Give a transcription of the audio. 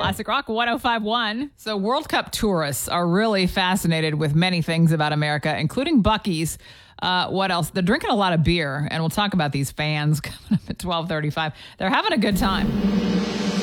Classic Rock 105.1. So World Cup tourists are really fascinated with many things about America, including Buc-ee's. What else? They're drinking a lot of beer, and we'll talk about these fans coming up at 12:35. They're having a good time.